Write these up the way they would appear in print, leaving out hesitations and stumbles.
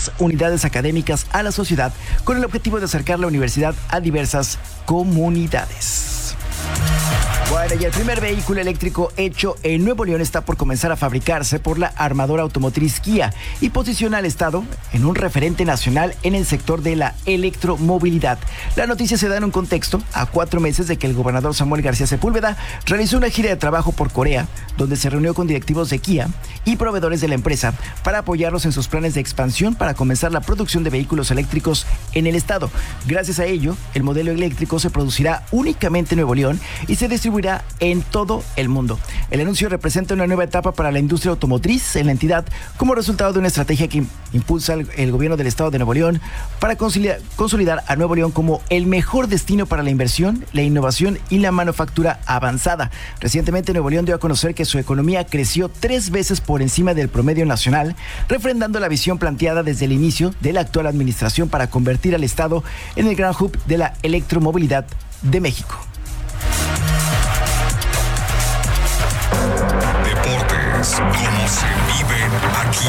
10 unidades académicas a la sociedad con el objetivo de acercar la universidad a diversas comunidades. Bueno, y el primer vehículo eléctrico hecho en Nuevo León está por comenzar a fabricarse por la armadora automotriz Kia y posiciona al estado en un referente nacional en el sector de la electromovilidad. La noticia se da en un contexto a 4 meses de que el gobernador Samuel García Sepúlveda realizó una gira de trabajo por Corea, donde se reunió con directivos de Kia y proveedores de la empresa para apoyarlos en sus planes de expansión para comenzar la producción de vehículos eléctricos en el estado. Gracias a ello, el modelo eléctrico se producirá únicamente en Nuevo León y se distribuirá en todo el mundo. El anuncio representa una nueva etapa para la industria automotriz en la entidad como resultado de una estrategia que impulsa el gobierno del estado de Nuevo León para consolidar a Nuevo León como el mejor destino para la inversión, la innovación y la manufactura avanzada. Recientemente Nuevo León dio a conocer que su economía creció 3 veces por encima del promedio nacional, refrendando la visión planteada desde el inicio de la actual administración para convertir al estado en el gran hub de la electromovilidad de México. Deportes, como se viven aquí.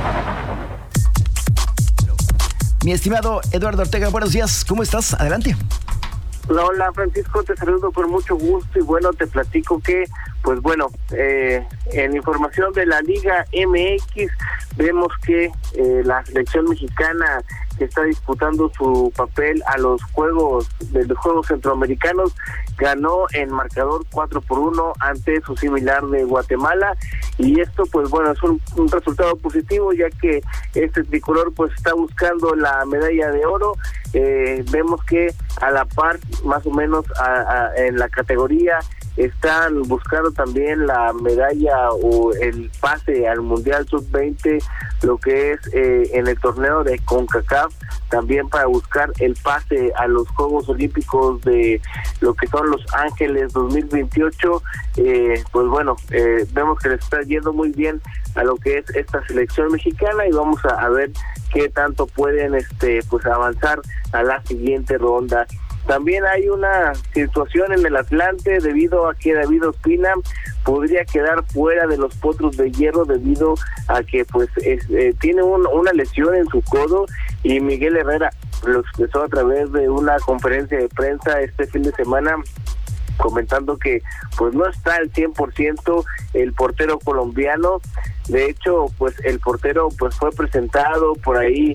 Mi estimado Eduardo Ortega, buenos días, ¿cómo estás? Adelante. Hola Francisco, te saludo con mucho gusto y bueno, te platico que, pues bueno, en información de la Liga MX vemos que la selección mexicana que está disputando su papel a los Juegos Centroamericanos ganó en marcador 4-1 ante su similar de Guatemala, y esto pues bueno es un resultado positivo, ya que este tricolor pues está buscando la medalla de oro. Vemos que a la par más o menos en la categoría están buscando también la medalla o el pase al Mundial Sub-20, lo que es en el torneo de CONCACAF, también para buscar el pase a los Juegos Olímpicos de lo que son Los Ángeles 2028. Pues bueno, vemos que le está yendo muy bien a lo que es esta selección mexicana y vamos a ver qué tanto pueden pues avanzar a la siguiente ronda. También hay una situación en el Atlante debido a que David Ospina podría quedar fuera de los Potros de Hierro debido a que pues tiene una lesión en su codo, y Miguel Herrera lo expresó a través de una conferencia de prensa este fin de semana, comentando que pues no está al 100% el portero colombiano. De hecho, pues el portero pues fue presentado por ahí,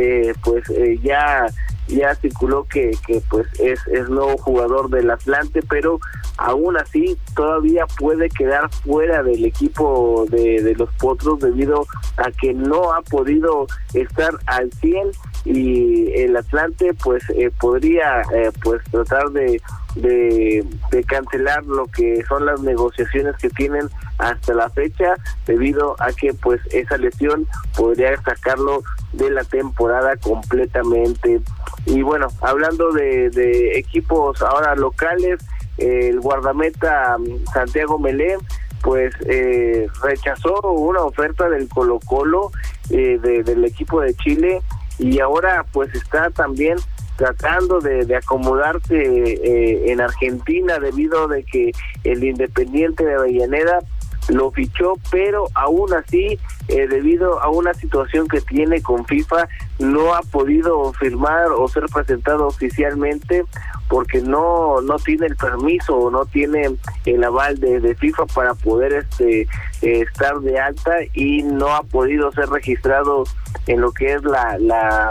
ya circuló que pues es nuevo jugador del Atlante, pero aún así todavía puede quedar fuera del equipo de los Potros debido a que no ha podido estar al 100, y el Atlante pues podría pues tratar de cancelar lo que son las negociaciones que tienen hasta la fecha, debido a que pues esa lesión podría sacarlo de la temporada completamente. Y bueno, hablando de equipos ahora locales, el guardameta Santiago Melé pues rechazó una oferta del Colo-Colo del equipo de Chile, y ahora pues está también tratando de acomodarse en Argentina debido de que el Independiente de Avellaneda lo fichó, pero aún así debido a una situación que tiene con FIFA no ha podido firmar o ser presentado oficialmente porque no tiene el permiso o no tiene el aval de FIFA para poder estar de alta, y no ha podido ser registrado en lo que es la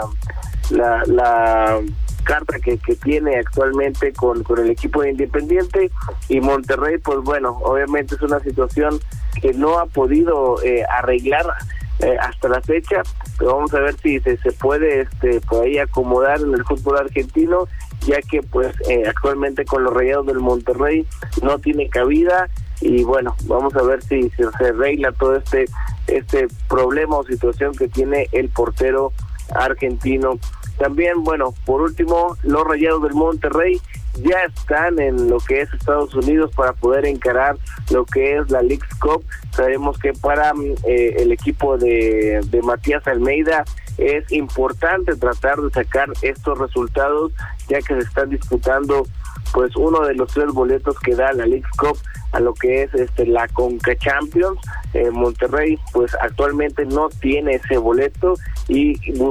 carta que tiene actualmente con el equipo de Independiente. Y Monterrey pues bueno, obviamente es una situación que no ha podido arreglar hasta la fecha, pero vamos a ver si se puede por ahí acomodar en el fútbol argentino, ya que pues actualmente con los Rayados del Monterrey no tiene cabida, y bueno, vamos a ver si se arregla todo este problema o situación que tiene el portero argentino. También, bueno, por último, los Rayados del Monterrey ya están en lo que es Estados Unidos para poder encarar lo que es la Leagues Cup. Sabemos que para el equipo de Matías Almeida es importante tratar de sacar estos resultados, ya que se están disputando pues uno de los 3 boletos que da la Leagues Cup a lo que es la Conca Champions. Monterrey pues actualmente no tiene ese boleto y